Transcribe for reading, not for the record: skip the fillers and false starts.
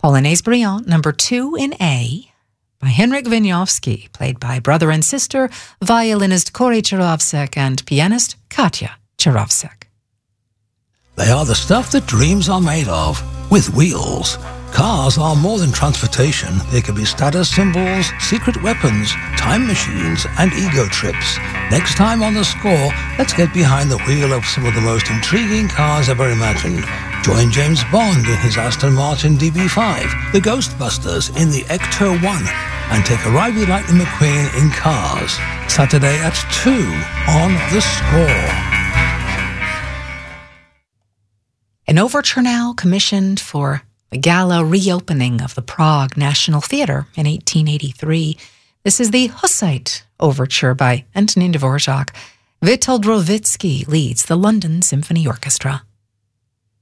Polonaise Brillante, number 2 in A, by Henryk Wieniawski, played by brother and sister, violinist Kory Charovsek and pianist Katya Charovsek. They are the stuff that dreams are made of, with wheels. Cars are more than transportation. They can be status symbols, secret weapons, time machines, and ego trips. Next time on The Score, let's get behind the wheel of some of the most intriguing cars ever imagined. Join James Bond in his Aston Martin DB5, the Ghostbusters in the Ecto 1, and take a ride with Lightning McQueen in Cars. Saturday at 2 on The Score. An overture now commissioned for the gala reopening of the Prague National Theatre in 1883. This is the Hussite Overture by Antonin Dvorak. Witold Rawicki leads the London Symphony Orchestra.